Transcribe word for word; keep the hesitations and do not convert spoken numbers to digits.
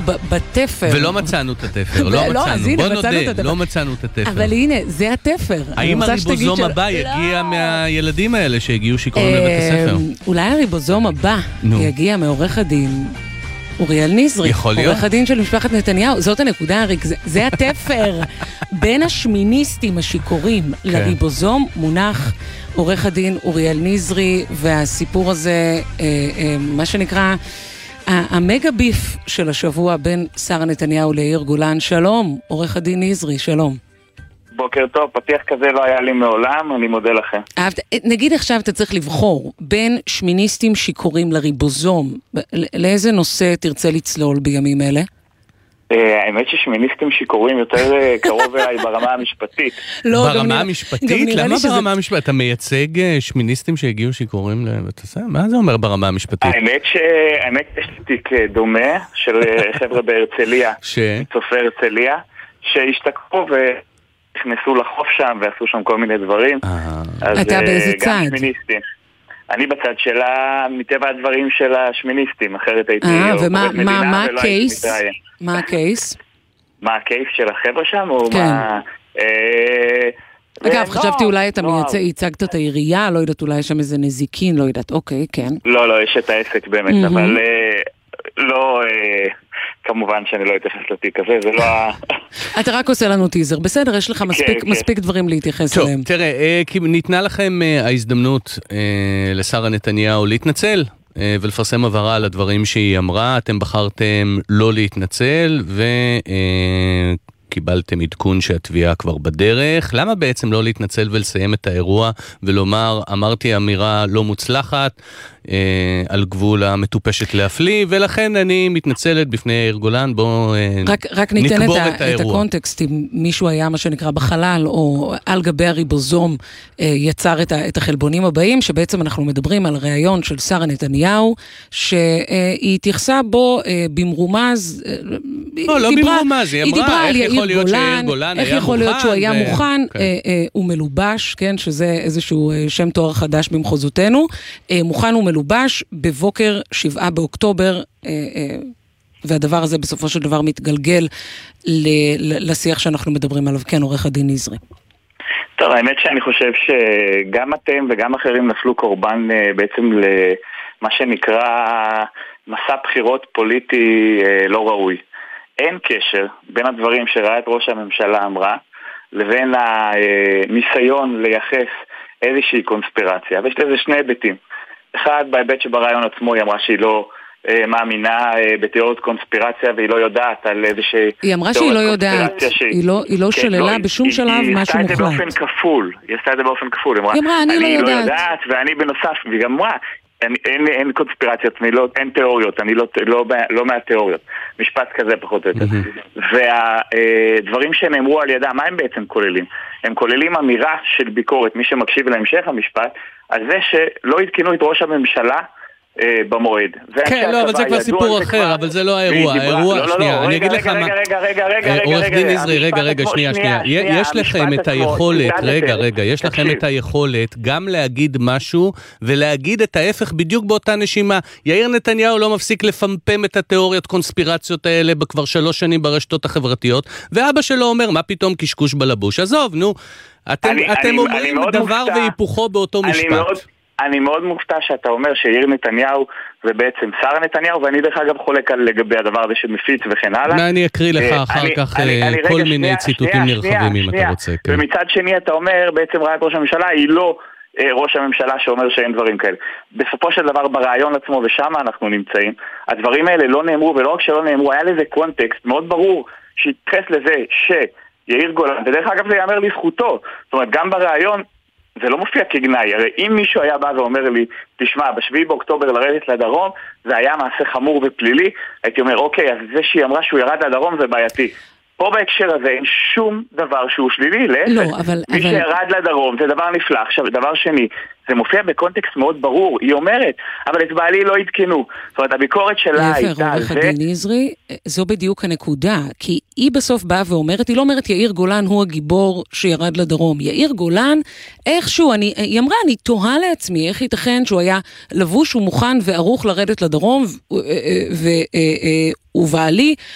בתפר. ולא מצאנו את התפר, לא מצאנו. בוא נודה, לא מצאנו את התפר. אבל הנה, זה התפר. האם הריבוזום הבא יגיע מהילדים האלה שהגיעו שיכורים לבית הספר? אולי הריבוזום הבא יגיע מעורך הדין אוריאל נזרי, עורך הדין של משפחת נתניהו. זאת הנקודה, אריק, זה התפר בין השמיניסטים השיקורים לריבוזום מונח עורך הדין אוריאל נזרי, והסיפור הזה, מה שנקרא המגה ביף של השבוע בין שרה נתניהו ליאיר גולן. שלום, עורך הדין נזרי, שלום. בוקר טוב, פתיח כזה לא היה לי מעולם, אני מודה לכם. נגיד עכשיו אתה צריך לבחור בין שמיניסטים שיקורים לריבוזום, לאיזה נושא תרצה לצלול בימים אלה? האמת ששמיניסטים שיקורים יותר קרוב אליי ברמה המשפטית. ברמה המשפטית? למה ברמה המשפטית? אתה מייצג שמיניסטים שהגיעו שיקורים לבית הספר? מה זה אומר ברמה המשפטית? האמת שיש לי תיק דומה של חבר'ה בהרצליה, צופה הרצליה, שהשתקפו ונכנסו לחוף שם ועשו שם כל מיני דברים. אתה באיזה צד? אני בצד שלה, מטבע הדברים של השמיניסטים, אחרת הייתי עובד מדינה ולא הייתי מתראיין. מה הקייס? מה הקייס של החבר'ה שם? כן. אגב, חשבתי אולי אתה ייצגת את העירייה, לא יודעת, אולי יש שם איזה נזיקין, לא יודעת, אוקיי, כן. לא, לא, יש את העסק באמת, אבל לא, כמובן שאני לא אתייחס לתיק הזה, זה לא... אתה רק עושה לנו טיזר, בסדר, יש לך מספיק דברים להתייחס אליהם. טוב, תראה, ניתנה לכם ההזדמנות לשרה נתניהו להתנצל, ולפרסם הבהרה על הדברים שהיא אמרה. אתם בחרתם לא להתנצל, וקיבלתם עדכון שהתביעה כבר בדרך. למה בעצם לא להתנצל ולסיים את האירוע, ולומר, אמרתי אמירה לא מוצלחת, על גבול המטופשת להפליא, ולכן אני מתנצלת בפני יאיר גולן, בואו נקבור את האירוע. את הקונטקסט, אם מישהו היה מה שנקרא בחלל, או על גבי הריבוזום יצר את החלבונים הבאים, שבעצם אנחנו מדברים על ראיון של שרה נתניהו, שהיא התייחסה בו במרומז, לא, לא במרומז, היא אמרה, איך יכול להיות שיאיר גולן היה מוכן, איך יכול להיות שהוא היה מוכן, הוא מלובש, כן, שזה איזשהו שם תואר חדש במחוזותינו, מוכן ומלובש, לובש בבוקר שבעה באוקטובר, והדבר הזה בסופו של דבר מתגלגל לשיח שאנחנו מדברים עליו. כן, עורך הדין נזרי. טוב, האמת שאני חושב שגם אתם וגם אחרים נפלו קורבן בעצם למה שנקרא מסע בחירות פוליטי לא ראוי. אין קשר בין הדברים שראה את ראש הממשלה אמרה, לבין הניסיון לייחס איזושהי קונספירציה. ויש לזה שני היבטים. אחד, בהיבט שברעיון עצמו היא אמרה שהיא לא אה, מאמינה אה, בתיאוריות קונספירציה, והיא לא יודעת על איזושהי... היא אמרה שהיא לא יודעת, שהיא... היא לא, היא לא כן, שללה לא, בשום היא, שלב היא, משהו מוחלט. היא עשתה את זה באופן כפול, היא עשתה את זה באופן כפול, היא אמרה, היא אמרה אני, אני לא, יודעת. לא יודעת, ואני בנוסף, והיא גם אמרה, אין, אין, אין קונספירציות, לא, אין תיאוריות, אני לא, לא, לא מהתיאוריות, משפט כזה פחות או יותר. והדברים שנאמרו על ידה, מה הם בעצם כוללים? הם כוללים אמירה של ביקורת, מי שמקשיב להמשך המשפט, על זה שלא התקינו את ראש הממשלה אה, במועד. כן, לא, אבל זה כבר סיפור אחר, אבל זה לא האירוע. האירוע, שנייה, אני אגיד לך מה... רגע, רגע, רגע, רגע, רגע, עורך דין נזרי, רגע, רגע, שנייה, שנייה. יש לכם את היכולת, רגע, רגע, יש לכם את היכולת גם להגיד משהו, ולהגיד את ההפך בדיוק באותה נשימה. יאיר נתניהו לא מפסיק לפמפם את התיאוריות קונספירציות האלה כבר שלוש שנים ברשתות החברתיות, ואבא שלו אומר, מה פתאום קשקוש בלבוש? עזוב, נו, אתם אומרים דבר והיפוכו באותו משפט. אני מאוד מופתע שאתה אומר שיאיר נתניהו זה בעצם שרה נתניהו, ואני דרך אגב חולק על לגבי הדבר הזה שמפיץ וכן הלאה. אני אקריא לך אחר כך כל מיני ציטוטים נרחבים אם אתה רוצה. ומצד שני אתה אומר בעצם רעיית ראש הממשלה היא לא ראש הממשלה שאומר שאין דברים כאלה. בסופו של דבר ברעיון עצמו ושם אנחנו נמצאים, הדברים האלה לא נאמרו, ולא רק שלא נאמרו, היה לזה קונטקסט מאוד ברור שהתייחס לזה שיאיר גולן, ודרך אגב זה יאמר לזכותו, זאת אומרת גם ברעיון זה לא מופיע כגנאי, הרי אם מישהו היה בא ואומר לי, תשמע, בשביעי באוקטובר לרדת לדרום, זה היה מעשה חמור ופלילי, הייתי אומר, אוקיי, אז זה שהיא אמרה שהוא ירד לדרום זה בעייתי. פה בהקשר הזה אין שום דבר שהוא שלילי, להפך, לא, אבל, מי אבל... שירד לדרום זה דבר נפלא. עכשיו, דבר שני, זה מופיע בקונטקסט מאוד ברור, היא אומרת, אבל את בעלי לא התקנו. זאת אומרת, הביקורת שלה הייתה על זה... עורך הדין נזרי, זו בדיוק הנקודה, כי היא בסוף באה ואומרת, היא לא אומרת, יאיר גולן הוא הגיבור שירד לדרום. יאיר גולן, איכשהו, אני, היא אמרה, אני תוהה לעצמי, איך ייתכן שהוא היה לבוש ומוכן וערוך לרדת לדרום, ובעלי